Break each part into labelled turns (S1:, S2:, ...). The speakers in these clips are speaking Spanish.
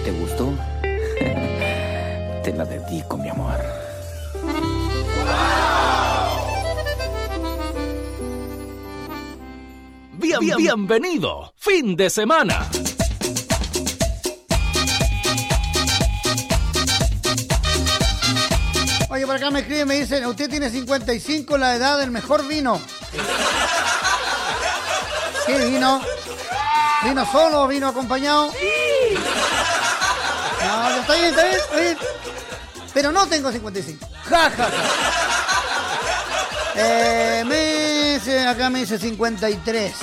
S1: ¿Te gustó? Te la dedico, mi amor.
S2: Bienvenido, fin de semana.
S3: Oye, por acá me escriben, me dicen, usted tiene 55, la edad del mejor vino. ¿Qué vino? ¿Vino solo o vino acompañado? Sí. No, está bien. Pero no tengo 55. Ja. Acá me dice 53.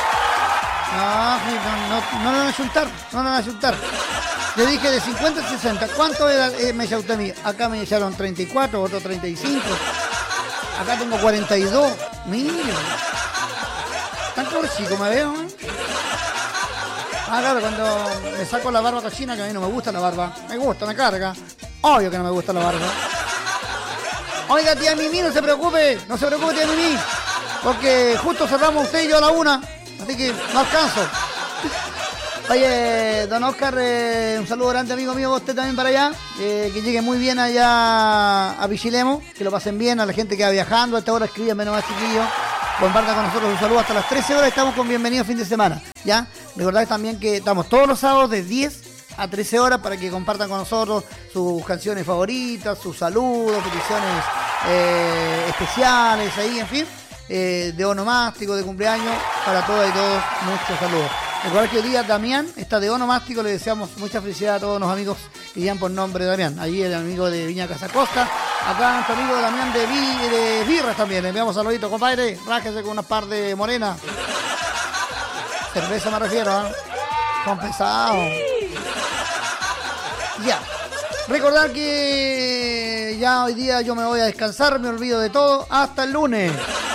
S3: No van a ayuntar. Le dije de 50 a 60. ¿Cuánto era, me echa usted a mí? Acá me echaron 34, otro 35. Acá tengo 42. Mira. Tan chico me veo, ¿eh? Claro, cuando me saco la barba cochina, que a mí no me gusta la barba. Me gusta, me carga. Obvio que no me gusta la barba. Oiga, tía Mimi, no se preocupe, tía Mimi. Porque justo cerramos usted y yo a la 1. Así que no alcanzo. Oye, don Oscar, un saludo grande, amigo mío, usted también para allá. Que llegue muy bien allá a Pichilemu. Que lo pasen bien a la gente que va viajando. A esta hora escríbanme nomás, chiquillos. Compartan con nosotros un saludo hasta las 13 horas. Estamos con Bienvenido Fin de Semana. ¿Ya? Recordad también que estamos todos los sábados de 10 a 13 horas para que compartan con nosotros sus canciones favoritas, sus saludos, peticiones especiales, ahí, en fin, de onomástico, de cumpleaños, para todas y todos, muchos saludos. Recordad que hoy día Damián está de onomástico, le deseamos mucha felicidad a todos los amigos que llevan por nombre de Damián. Allí el amigo de Viña Casacosta, acá nuestro amigo Damián de Birras también. Le enviamos saluditos, compadre, rájese con una par de morenas. Cerveza me refiero, ¿eh? Con pesado. Ya. Recordar que ya hoy día yo me voy a descansar, me olvido de todo, hasta el lunes.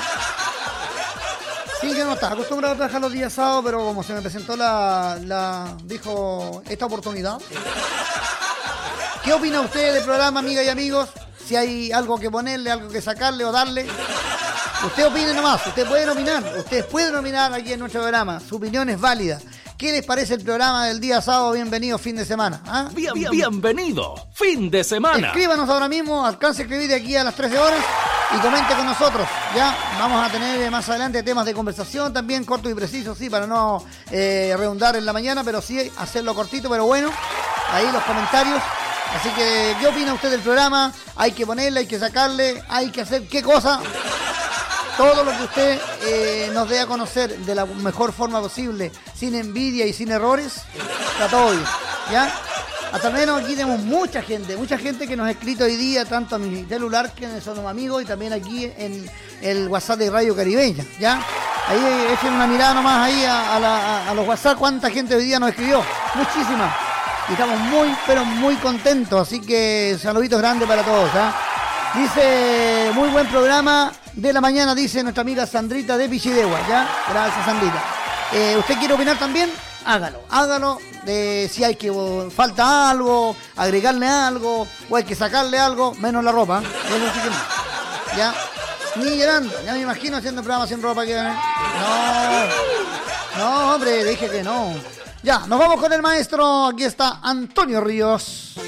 S3: Sí, yo no estaba acostumbrado a trabajar los días sábados, pero como se me presentó esta oportunidad. ¿Qué opina usted del programa, amigas y amigos? Si hay algo que ponerle, algo que sacarle o darle. Usted opine nomás, ustedes pueden opinar aquí en nuestro programa. Su opinión es válida. ¿Qué les parece el programa del día sábado? Bienvenido fin de semana. ¿Ah?
S2: Bienvenido fin de semana.
S3: Escríbanos ahora mismo, alcance a escribir de aquí a las 13 horas y comente con nosotros. Ya vamos a tener más adelante temas de conversación también, cortos y precisos, sí, para no redundar en la mañana, pero sí hacerlo cortito, pero bueno. Ahí los comentarios. Así que, ¿qué opina usted del programa? Hay que ponerle, hay que sacarle, hay que hacer ¿qué cosa? Todo lo que usted nos dé a conocer de la mejor forma posible, sin envidia y sin errores, está todo bien, ¿ya? Hasta menos aquí tenemos mucha gente que nos ha escrito hoy día, tanto a mi celular, que son amigos, y también aquí en el WhatsApp de Radio Caribeña, ¿ya? Ahí echen una mirada nomás ahí a los WhatsApp, cuánta gente hoy día nos escribió, muchísima. Y estamos muy, pero muy contentos, así que saluditos grandes para todos, ¿ah? Dice, muy buen programa de la mañana, dice nuestra amiga Sandrita de Pichidegua, ¿ya? Gracias, Sandrita. ¿Usted quiere opinar también? Hágalo. Si hay que falta algo, agregarle algo, o hay que sacarle algo, menos la ropa. Eso sí que no. ¿Ya? Ni llorando. Ya me imagino haciendo programa sin ropa. No, hombre, dije que no. Ya, nos vamos con el maestro. Aquí está Antonio Ríos.